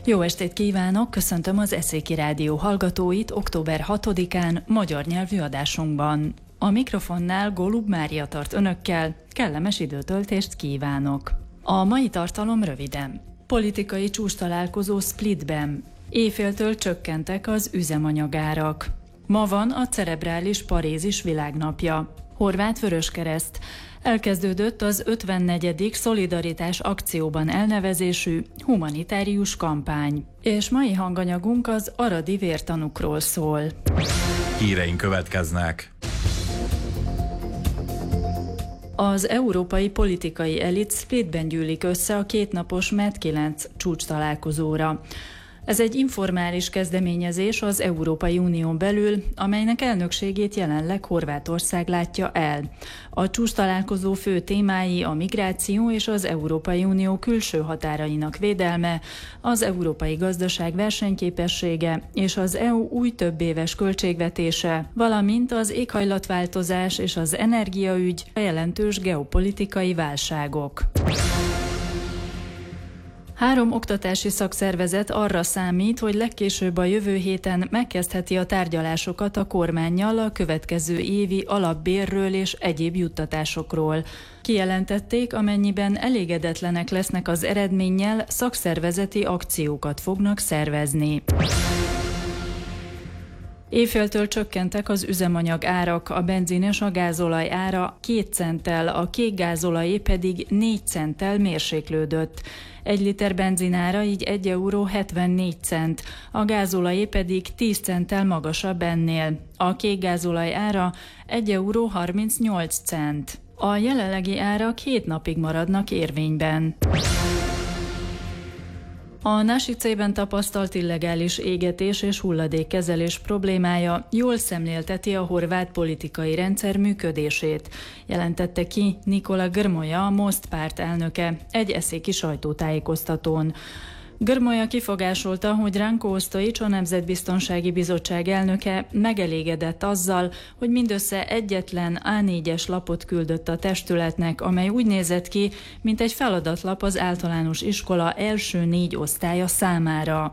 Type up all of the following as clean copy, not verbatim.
Jó estét kívánok, köszöntöm az Eszéki Rádió hallgatóit október 6-án magyar nyelvű adásunkban. A mikrofonnál Golub Mária tart önökkel, kellemes időtöltést kívánok. A mai tartalom röviden. Politikai csúcstalálkozó Splitben. Éjféltől csökkentek az üzemanyagárak. Ma van a cerebrális parézis világnapja. Horvát Vöröskereszt. Elkezdődött az 54. Szolidaritás akcióban elnevezésű humanitárius kampány. És mai hanganyagunk az aradi vértanúkról szól. Híreink következnek. Az európai politikai elit Splitben gyűlik össze a kétnapos MED9 csúcstalálkozóra. Ez egy informális kezdeményezés az Európai Unión belül, amelynek elnökségét jelenleg Horvátország látja el. A csúcstalálkozó fő témái a migráció és az Európai Unió külső határainak védelme, az európai gazdaság versenyképessége és az EU új többéves költségvetése, valamint az éghajlatváltozás és az energiaügy, a jelentős geopolitikai válságok. 3 oktatási szakszervezet arra számít, hogy legkésőbb a jövő héten megkezdheti a tárgyalásokat a kormánnyal a következő évi alapbérről és egyéb juttatásokról. Kijelentették, amennyiben elégedetlenek lesznek az eredménnyel, szakszervezeti akciókat fognak szervezni. Éjféltől csökkentek az üzemanyag árak, a benzin és a gázolaj ára 2 centtel, a kék gázolajé pedig 4 centtel mérséklődött. 1 liter benzinára így 1,74 €, a gázolajé pedig 10 centtel magasabb ennél. A kék gázolaj ára 1,38 €. A jelenlegi árak 7 napig maradnak érvényben. A Násiczében tapasztalt illegális égetés és hulladékkezelés problémája jól szemlélteti a horvát politikai rendszer működését, jelentette ki Nikola Grmoja, a Most párt elnöke egy eszéki sajtótájékoztatón. Grmoja kifogásolta, hogy Ranko Ostojić, a Nemzetbiztonsági Bizottság elnöke megelégedett azzal, hogy mindössze egyetlen A4-es lapot küldött a testületnek, amely úgy nézett ki, mint egy feladatlap az általános iskola első 4 osztálya számára.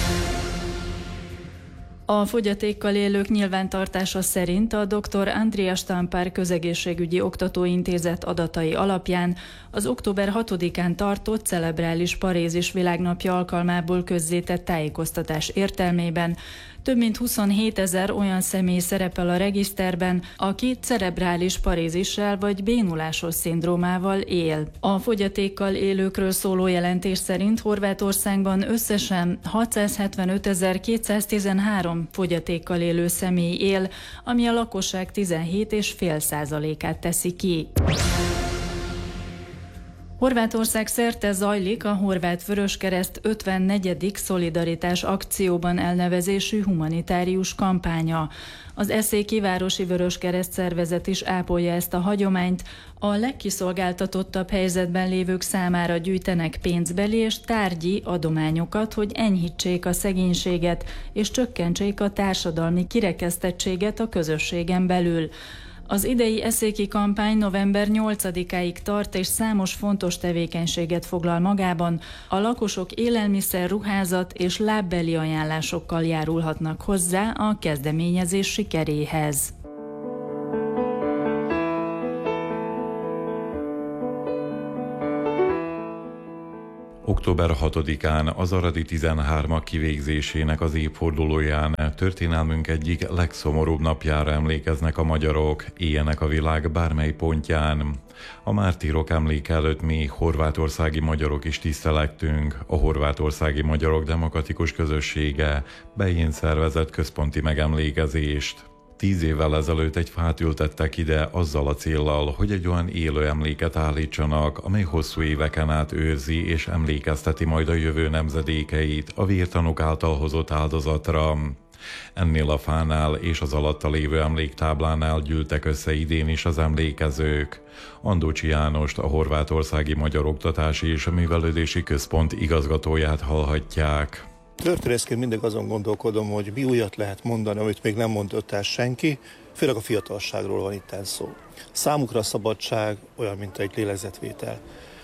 A fogyatékkal élők nyilvántartása szerint a dr. András Tampár közegészségügyi oktatóintézet adatai alapján az október 6-án tartott cerebrális parézis világnapja alkalmából közzétett tájékoztatás értelmében több mint 27 000 olyan személy szerepel a regiszterben, aki cerebrális parézissel vagy bénulásos szindrómával él. A fogyatékkal élőkről szóló jelentés szerint Horvátországban összesen 675.213 fogyatékkal élő személy él, ami a lakosság 17,5%-át teszi ki. Horvátország szerte zajlik a Horvát Vöröskereszt 54. Szolidaritás akcióban elnevezésű humanitárius kampánya. Az Eszéki Városi Vöröskereszt szervezet is ápolja ezt a hagyományt. A legkiszolgáltatottabb helyzetben lévők számára gyűjtenek pénzbeli és tárgyi adományokat, hogy enyhítsék a szegénységet és csökkentsék a társadalmi kirekesztettséget a közösségen belül. Az idei eszéki kampány november 8-áig tart, és számos fontos tevékenységet foglal magában. A lakosok élelmiszer, ruházat és lábbeli ajánlásokkal járulhatnak hozzá a kezdeményezés sikeréhez. Október 6-án az aradi 13-ak kivégzésének az évfordulóján történelmünk egyik legszomorúbb napjára emlékeznek a magyarok, éljenek a világ bármely pontján. A mártírok emléke előtt mi horvátországi magyarok is tisztelektünk. A Horvátországi Magyarok Demokratikus Közössége Bején szervezett központi megemlékezést. 10 évvel ezelőtt egy fát ültettek ide azzal a céllal, hogy egy olyan élő emléket állítsanak, amely hosszú éveken át őrzi és emlékezteti majd a jövő nemzedékeit a vértanúk által hozott áldozatra. Ennél a fánál és az alatta lévő emléktáblánál gyűltek össze idén is az emlékezők. Andócsi Jánost, a Horvátországi Magyar Oktatási és Művelődési Központ igazgatóját hallhatják. Történészként mindig azon gondolkodom, hogy mi újat lehet mondani, amit még nem mondott el senki, főleg a fiatalságról van itt szó. Számukra a szabadság olyan, mint egy lélegzetvétel.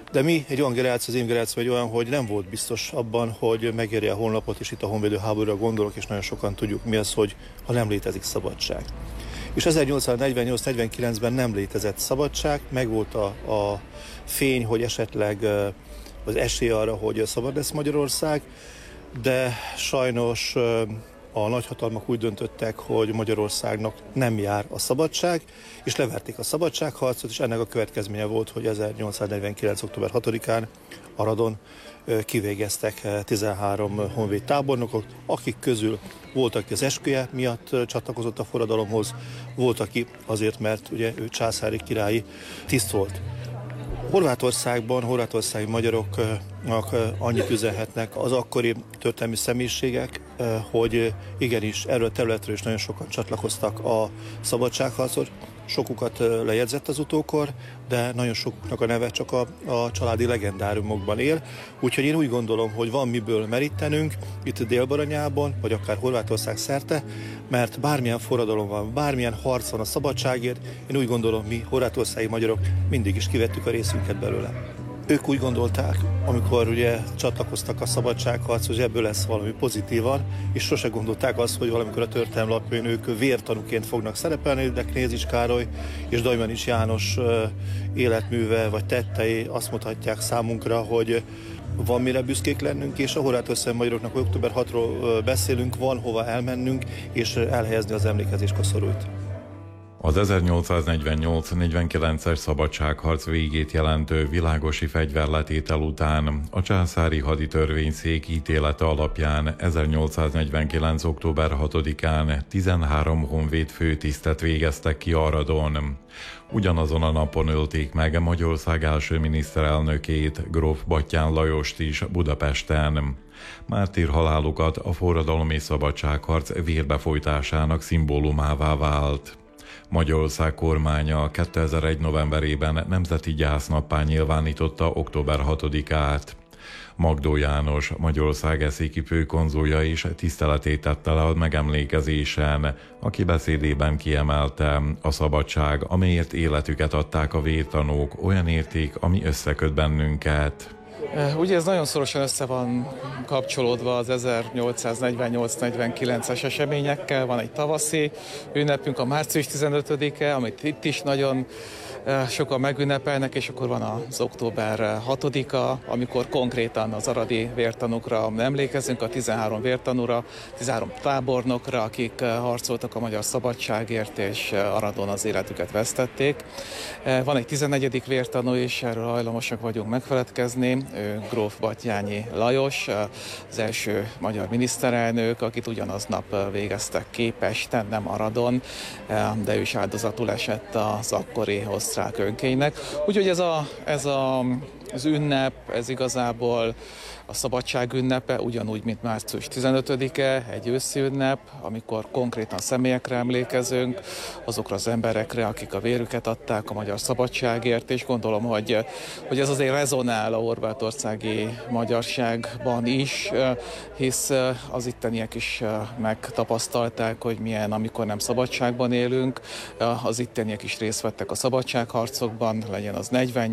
De mi, egy olyan generáció, az én generáció egy olyan, hogy nem volt biztos abban, hogy megérje a honlapot, és itt a honvédő háborúra gondolok, és nagyon sokan tudjuk mi az, hogy ha nem létezik szabadság. És 1848-49-ben nem létezett szabadság, megvolt a fény, hogy esetleg az esély arra, hogy szabad lesz Magyarország, de sajnos a nagyhatalmak úgy döntöttek, hogy Magyarországnak nem jár a szabadság, és leverték a szabadságharcot, és ennek a következménye volt, hogy 1849. október 6-án Aradon kivégeztek 13 honvéd tábornokot, akik közül volt, aki az esküje miatt csatlakozott a forradalomhoz, volt, aki azért, mert ugye ő császári királyi tiszt volt. Horvátországban, horvátországi magyaroknak annyit üzenhetnek az akkori történelmi személyiségek, hogy igenis erről a területről is nagyon sokan csatlakoztak a szabadságharchoz. Sokukat lejegyzett az utókor, de nagyon sokuknak a neve csak a családi legendáriumokban él. Úgyhogy én úgy gondolom, hogy van miből merítenünk itt Dél-Baranyában, vagy akár Horvátország szerte, mert bármilyen forradalom van, bármilyen harc van a szabadságért, én úgy gondolom, mi horvátországi magyarok mindig is kivettük a részünket belőle. Ők úgy gondolták, amikor ugye csatlakoztak a szabadságharchoz, hogy ebből lesz valami pozitívan, és sose gondolták azt, hogy valamikor a történelem lapjain ők vértanúként fognak szerepelni, de Knézich Károly és Dajmanics János életműve vagy tettei azt mutatják számunkra, hogy van mire büszkék lennünk, és a horvátországi magyaroknak október 6-ról beszélünk, van hova elmennünk, és elhelyezni az emlékezés koszorúit. Az 1848-49-es szabadságharc végét jelentő világosi fegyverletétel után a császári haditörvényszék ítélete alapján 1849. október 6-án 13 honvéd főtisztet végeztek ki Aradon. Ugyanazon a napon ölték meg Magyarország első miniszterelnökét, gróf Batthyány Lajost is Budapesten. Mártír halálukat a forradalom és szabadságharc vérbefolytásának szimbólumává vált. Magyarország kormánya 2001. novemberében nemzeti gyásznappá nyilvánította október 6-át. Magdó János, Magyarország eszéki főkonzulja is tiszteletét tette le a megemlékezésen, aki beszédében kiemelte: a szabadság, amelyért életüket adták a vértanúk, olyan érték, ami összeköt bennünket. Ugye ez nagyon szorosan össze van kapcsolódva az 1848-49-es eseményekkel. Van egy tavaszi ünnepünk, a március 15-e, amit itt is nagyon sokan megünnepelnek, és akkor van az október 6-a, amikor konkrétan az aradi vértanúkra emlékezünk, a 13 vértanúra, 13 tábornokra, akik harcoltak a magyar szabadságért, és Aradon az életüket vesztették. Van egy 14. vértanú is, erről hajlamosak vagyunk megfeledkezni, gróf Batthyány Lajos, az első magyar miniszterelnök, akit ugyanaznap végeztek ki Pesten, nem Aradon, de ő is áldozatul esett az akkori osztrák önkénynek. Úgyhogy az ünnep, ez igazából a szabadság ünnepe, ugyanúgy, mint március 15-e, egy őszi ünnep, amikor konkrétan személyekre emlékezünk, azokra az emberekre, akik a vérüket adták a magyar szabadságért, és gondolom, hogy ez azért rezonál a horvátországi magyarságban is, hisz az itteniek is megtapasztalták, hogy milyen, amikor nem szabadságban élünk. Az itteniek is részt vettek a szabadságharcokban, legyen az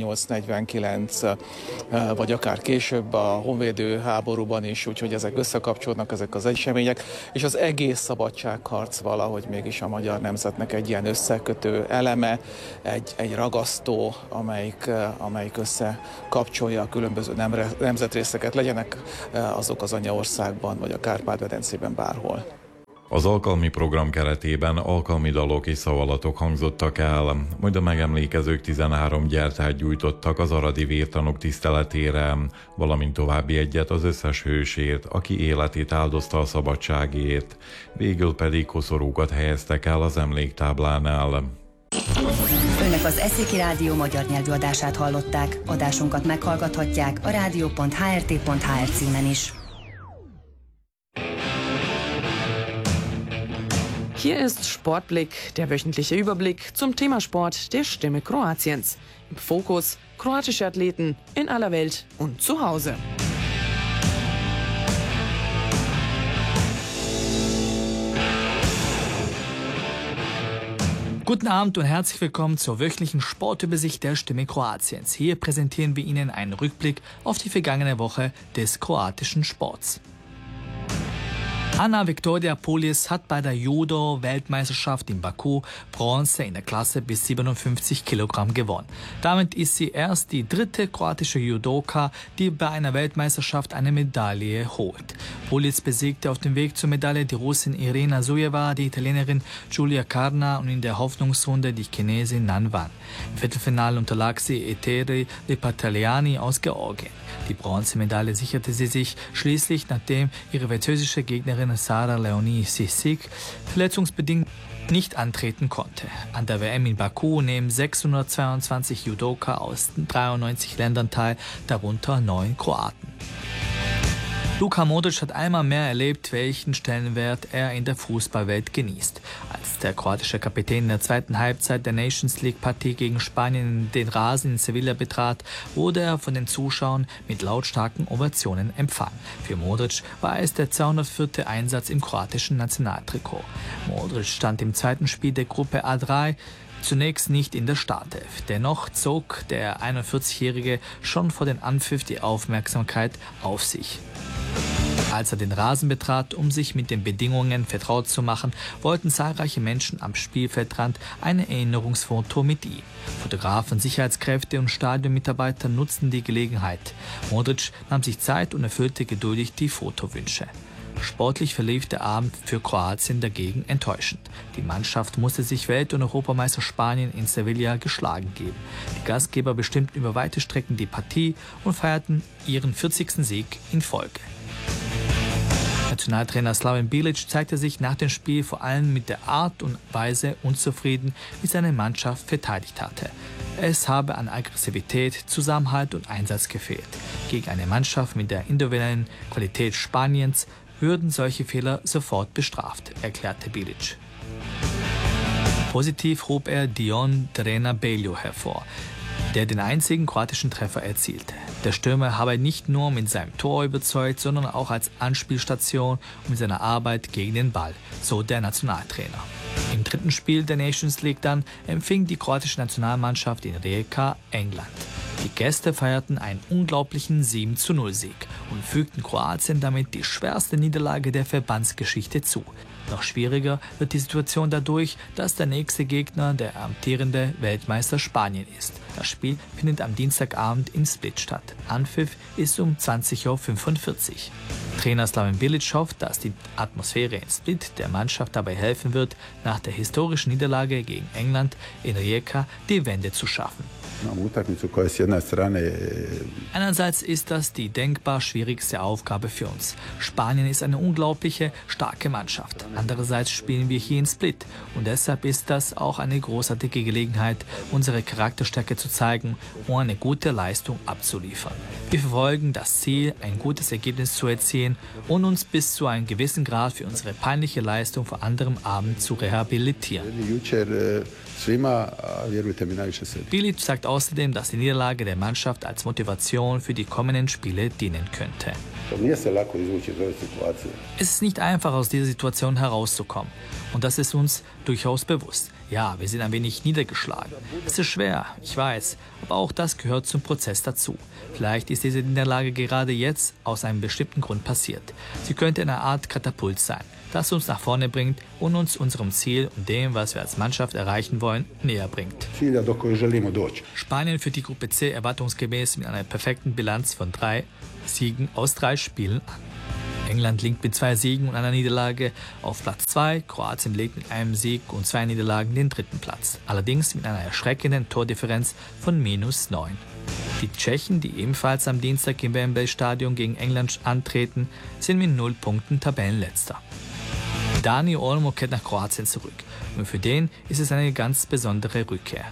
48-49, vagy akár később a honvédő háborúban is, úgyhogy ezek összekapcsolódnak, ezek az események, és az egész szabadságharc valahogy mégis a magyar nemzetnek egy ilyen összekötő eleme, egy ragasztó, amelyik összekapcsolja a különböző nemzetrészeket, legyenek azok az anyaországban, vagy a Kárpát-medencében bárhol. Az alkalmi program keretében alkalmi dalok és szavalatok hangzottak el, majd a megemlékezők 13 gyertyát gyújtottak az aradi vértanúk tiszteletére, valamint további egyet az összes hősért, aki életét áldozta a szabadságért. Végül pedig koszorúkat helyeztek el az emléktáblánál. Önök az Eszéki Rádió magyar nyelvű adását hallották. Adásunkat meghallgathatják a rádió.hrt.hr címen is. Hier ist Sportblick, der wöchentliche Überblick zum Thema Sport der Stimme Kroatiens. Im Fokus kroatische Athleten in aller Welt und zu Hause. Guten Abend und herzlich willkommen zur wöchentlichen Sportübersicht der Stimme Kroatiens. Hier präsentieren wir Ihnen einen Rückblick auf die vergangene Woche des kroatischen Sports. Anna Viktoria Pulis hat bei der Judo-Weltmeisterschaft in Baku Bronze in der Klasse bis 57 Kilogramm gewonnen. Damit ist sie erst die dritte kroatische Judoka, die bei einer Weltmeisterschaft eine Medaille holt. Pulis besiegte auf dem Weg zur Medaille die Russin Irina Zujeva, die Italienerin Giulia Carna und in der Hoffnungsrunde die Chinesin Nan Wan. Im Viertelfinale unterlag sie Eteri Lepataliani aus Georgien. Die Bronzemedaille sicherte sie sich schließlich, nachdem ihre französische Gegnerin Sarah Leonie Sissik verletzungsbedingt nicht antreten konnte. An der WM in Baku nehmen 622 Judoka aus 93 Ländern teil, darunter 9 Kroaten. Luka Modric hat einmal mehr erlebt, welchen Stellenwert er in der Fußballwelt genießt. Als der kroatische Kapitän in der zweiten Halbzeit der Nations League-Partie gegen Spanien den Rasen in Sevilla betrat, wurde er von den Zuschauern mit lautstarken Ovationen empfangen. Für Modric war es der 204. Einsatz im kroatischen Nationaltrikot. Modric stand im zweiten Spiel der Gruppe A3 zunächst nicht in der Startelf. Dennoch zog der 41-Jährige schon vor den Anpfiff die Aufmerksamkeit auf sich. Als er den Rasen betrat, um sich mit den Bedingungen vertraut zu machen, wollten zahlreiche Menschen am Spielfeldrand ein Erinnerungsfoto mit ihm. Fotografen, Sicherheitskräfte und Stadionmitarbeiter nutzten die Gelegenheit. Modric nahm sich Zeit und erfüllte geduldig die Fotowünsche. Sportlich verlief der Abend für Kroatien dagegen enttäuschend. Die Mannschaft musste sich Welt- und Europameister Spanien in Sevilla geschlagen geben. Die Gastgeber bestimmten über weite Strecken die Partie und feierten ihren 40. Sieg in Folge. Nationaltrainer Slaven Bilic zeigte sich nach dem Spiel vor allem mit der Art und Weise unzufrieden, wie seine Mannschaft verteidigt hatte. Es habe an Aggressivität, Zusammenhalt und Einsatz gefehlt. Gegen eine Mannschaft mit der individuellen Qualität Spaniens würden solche Fehler sofort bestraft, erklärte Bilic. Positiv hob er Dion Drena-Beljo hervor, der den einzigen kroatischen Treffer erzielte. Der Stürmer habe nicht nur mit seinem Tor überzeugt, sondern auch als Anspielstation und mit seiner Arbeit gegen den Ball, so der Nationaltrainer. Im dritten Spiel der Nations League dann empfing die kroatische Nationalmannschaft in Rijeka England. Die Gäste feierten einen unglaublichen 7:0-Sieg und fügten Kroatien damit die schwerste Niederlage der Verbandsgeschichte zu. Noch schwieriger wird die Situation dadurch, dass der nächste Gegner der amtierende Weltmeister Spanien ist. Das Spiel findet am Dienstagabend in Split statt. Anpfiff ist um 20:45 Uhr. Trainer Slaven Bilic hofft, dass die Atmosphäre in Split der Mannschaft dabei helfen wird, nach der historischen Niederlage gegen England in Rijeka die Wende zu schaffen. Einerseits ist das die denkbar schwierigste Aufgabe für uns. Spanien ist eine unglaubliche, starke Mannschaft. Andererseits spielen wir hier in Split und deshalb ist das auch eine großartige Gelegenheit, unsere Charakterstärke zu zeigen und eine gute Leistung abzuliefern. Wir verfolgen das Ziel, ein gutes Ergebnis zu erzielen und uns bis zu einem gewissen Grad für unsere peinliche Leistung vor anderem Abend zu rehabilitieren. Bilic sagt außerdem, dass die Niederlage der Mannschaft als Motivation für die kommenden Spiele dienen könnte. Es ist nicht einfach, aus dieser Situation herauszukommen. Und das ist uns durchaus bewusst. Ja, wir sind ein wenig niedergeschlagen. Es ist schwer, ich weiß, aber auch das gehört zum Prozess dazu. Vielleicht ist diese Niederlage gerade jetzt aus einem bestimmten Grund passiert. Sie könnte eine Art Katapult sein, das uns nach vorne bringt und uns unserem Ziel und dem, was wir als Mannschaft erreichen wollen, näher bringt. Spanien führt die Gruppe C erwartungsgemäß mit einer perfekten Bilanz von 3 Siegen aus 3 Spielen an. England liegt mit 2 Siegen und einer Niederlage auf Platz 2. Kroatien legt mit einem Sieg und 2 Niederlagen den 3. Platz. Allerdings mit einer erschreckenden Tordifferenz von -9. Die Tschechen, die ebenfalls am Dienstag im Wembley-Stadion gegen England antreten, sind mit 0 Punkten Tabellenletzter. Dani Olmo kehrt nach Kroatien zurück und für den ist es eine ganz besondere Rückkehr.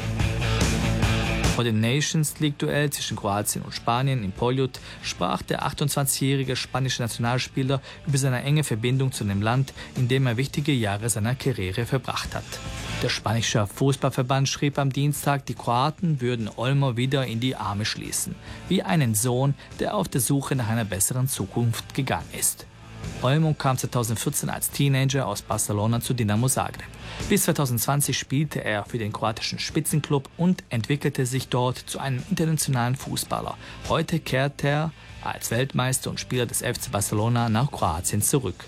Vor dem Nations League-Duell zwischen Kroatien und Spanien in Poljud sprach der 28-jährige spanische Nationalspieler über seine enge Verbindung zu dem Land, in dem er wichtige Jahre seiner Karriere verbracht hat. Der spanische Fußballverband schrieb am Dienstag, die Kroaten würden Olmo wieder in die Arme schließen, wie einen Sohn, der auf der Suche nach einer besseren Zukunft gegangen ist. Olmo kam 2014 als Teenager aus Barcelona zu Dinamo Zagreb. Bis 2020 spielte er für den kroatischen Spitzenklub und entwickelte sich dort zu einem internationalen Fußballer. Heute kehrt er als Weltmeister und Spieler des FC Barcelona nach Kroatien zurück.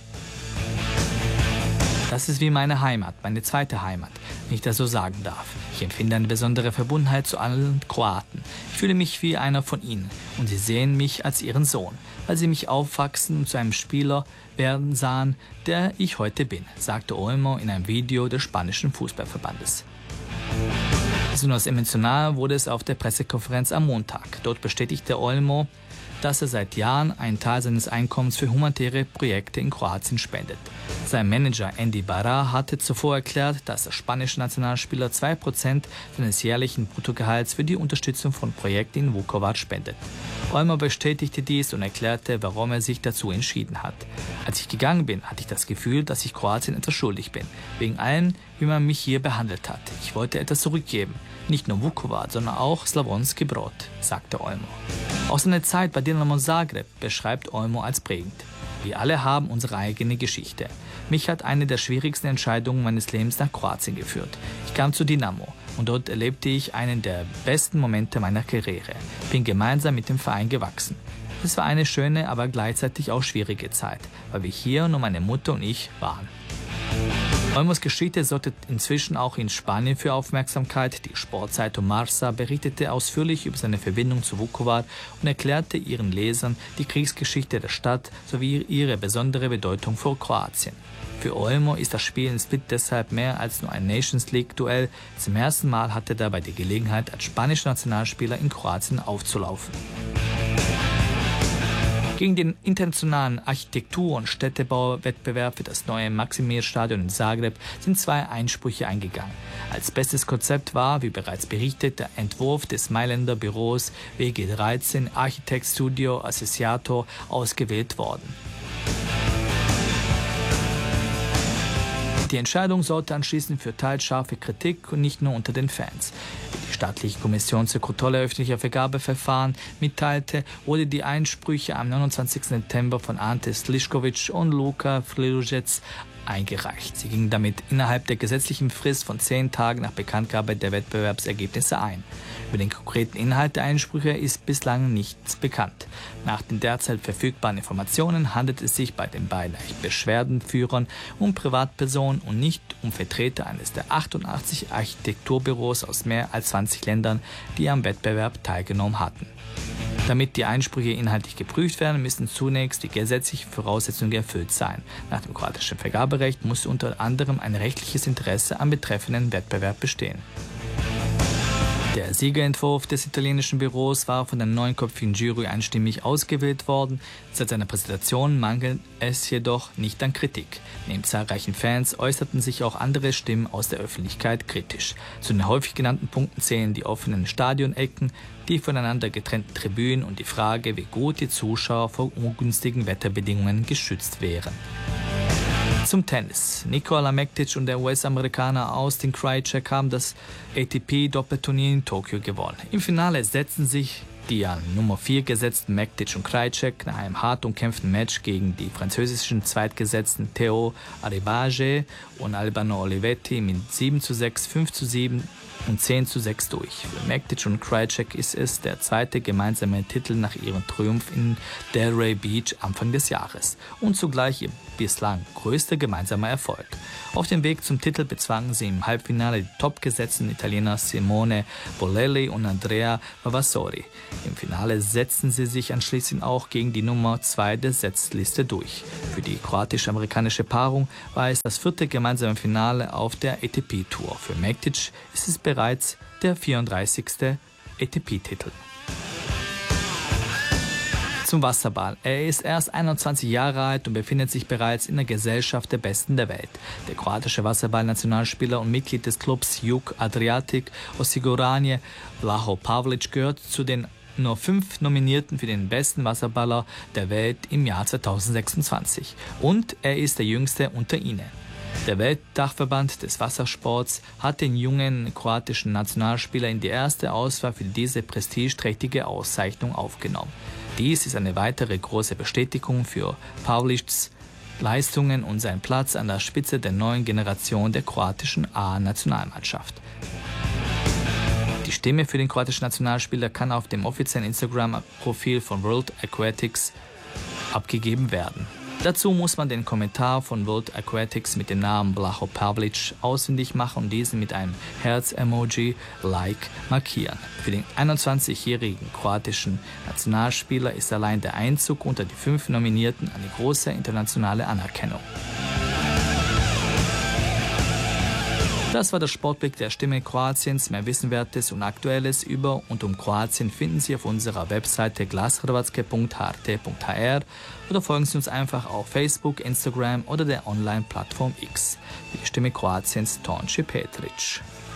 Das ist wie meine Heimat, meine zweite Heimat, wenn ich das so sagen darf. Ich empfinde eine besondere Verbundenheit zu allen Kroaten. Ich fühle mich wie einer von ihnen und sie sehen mich als ihren Sohn, weil sie mich aufwachsen und zu einem Spieler werden sahen, der ich heute bin, sagte Olmo in einem Video des spanischen Fußballverbandes. Besonders emotional wurde es auf der Pressekonferenz am Montag. Dort bestätigte Olmo, dass er seit Jahren einen Teil seines Einkommens für humanitäre Projekte in Kroatien spendet. Sein Manager Andy Barra hatte zuvor erklärt, dass der spanische Nationalspieler 2% seines jährlichen Bruttogehalts für die Unterstützung von Projekten in Vukovar spendet. Olmo bestätigte dies und erklärte, warum er sich dazu entschieden hat. Als ich gegangen bin, hatte ich das Gefühl, dass ich Kroatien etwas schuldig bin, wegen allem, wie man mich hier behandelt hat. Ich wollte etwas zurückgeben, nicht nur Vukovar, sondern auch Slavonski Brod, sagte Olmo. Auch seine Zeit bei Dinamo Zagreb beschreibt Olmo als prägend. Wir alle haben unsere eigene Geschichte. Mich hat eine der schwierigsten Entscheidungen meines Lebens nach Kroatien geführt. Ich kam zu Dinamo und dort erlebte ich einen der besten Momente meiner Karriere. Bin gemeinsam mit dem Verein gewachsen. Es war eine schöne, aber gleichzeitig auch schwierige Zeit, weil wir hier nur meine Mutter und ich waren. Olmos Geschichte sorgte inzwischen auch in Spanien für Aufmerksamkeit. Die Sportzeitung Marca berichtete ausführlich über seine Verbindung zu Vukovar und erklärte ihren Lesern die Kriegsgeschichte der Stadt sowie ihre besondere Bedeutung für Kroatien. Für Olmo ist das Spiel in Split deshalb mehr als nur ein Nations League-Duell. Zum ersten Mal hatte er dabei die Gelegenheit, als spanischer Nationalspieler in Kroatien aufzulaufen. Gegen den internationalen Architektur- und Städtebauwettbewerb für das neue Maximir-Stadion in Zagreb sind 2 Einsprüche eingegangen. Als bestes Konzept war, wie bereits berichtet, der Entwurf des Mailänder Büros WG13 Architect Studio Associato ausgewählt worden. Die Entscheidung sorgte anschließend für teils scharfe Kritik und nicht nur unter den Fans. Wie die staatliche Kommission zur Kontrolle öffentlicher Vergabeverfahren mitteilte, wurde die Einsprüche am 29. September von Ante Slišković und Luka Frilužec eingereicht. Sie gingen damit innerhalb der gesetzlichen Frist von 10 Tagen nach Bekanntgabe der Wettbewerbsergebnisse ein. Über den konkreten Inhalt der Einsprüche ist bislang nichts bekannt. Nach den derzeit verfügbaren Informationen handelt es sich bei den beiden Beschwerdenführern um Privatpersonen und nicht um Vertreter eines der 88 Architekturbüros aus mehr als 20 Ländern, die am Wettbewerb teilgenommen hatten. Damit die Einsprüche inhaltlich geprüft werden, müssen zunächst die gesetzlichen Voraussetzungen erfüllt sein. Nach dem kroatischen Vergaberecht muss unter anderem ein rechtliches Interesse am betreffenden Wettbewerb bestehen. Der Siegerentwurf des italienischen Büros war von der 9-köpfigen Jury einstimmig ausgewählt worden. Seit seiner Präsentation mangelt es jedoch nicht an Kritik. Neben zahlreichen Fans äußerten sich auch andere Stimmen aus der Öffentlichkeit kritisch. Zu den häufig genannten Punkten zählen die offenen Stadionecken, die voneinander getrennten Tribünen und die Frage, wie gut die Zuschauer vor ungünstigen Wetterbedingungen geschützt wären. Zum Tennis. Nikola Mektic und der US-Amerikaner Austin Krajicek haben das ATP-Doppelturnier in Tokio gewonnen. Im Finale setzten sich die an Nummer 4 gesetzten Mektic und Krajicek nach einem hart umkämpften Match gegen die französischen zweitgesetzten Theo Arribagé und Albano Olivetti mit 7:6, 5:7 und 10:6 durch. Für Mektic und Krajicek ist es der zweite gemeinsame Titel nach ihrem Triumph in Delray Beach Anfang des Jahres und zugleich ihr bislang größter gemeinsamer Erfolg. Auf dem Weg zum Titel bezwangen sie im Halbfinale die topgesetzten Italiener Simone Bolelli und Andrea Vavassori. Im Finale setzten sie sich anschließend auch gegen die Nummer 2 der Setzliste durch. Für die kroatisch-amerikanische Paarung war es das 4. gemeinsame Finale auf der ATP-Tour. Für Mektic ist es bereits der 34. ATP-Titel. Zum Wasserball. Er ist erst 21 Jahre alt und befindet sich bereits in der Gesellschaft der Besten der Welt. Der kroatische Wasserball-Nationalspieler und Mitglied des Clubs Jug Adriatic Osiguranje Vlaho Pavlic gehört zu den nur 5 Nominierten für den besten Wasserballer der Welt im Jahr 2026. Und er ist der jüngste unter ihnen. Der Weltdachverband des Wassersports hat den jungen kroatischen Nationalspieler in die erste Auswahl für diese prestigeträchtige Auszeichnung aufgenommen. Dies ist eine weitere große Bestätigung für Pavlics Leistungen und seinen Platz an der Spitze der neuen Generation der kroatischen A-Nationalmannschaft. Die Stimme für den kroatischen Nationalspieler kann auf dem offiziellen Instagram-Profil von World Aquatics abgegeben werden. Dazu muss man den Kommentar von World Aquatics mit dem Namen Blaho Pavlic ausfindig machen und diesen mit einem Herz-Emoji Like markieren. Für den 21-jährigen kroatischen Nationalspieler ist allein der Einzug unter die 5 Nominierten eine große internationale Anerkennung. Das war der Sportblick der Stimme Kroatiens. Mehr Wissenwertes und Aktuelles über und um Kroatien finden Sie auf unserer Webseite glashrvatske.hrt.hr oder folgen Sie uns einfach auf Facebook, Instagram oder der Online-Plattform X. Die Stimme Kroatiens, Tonči Petrić.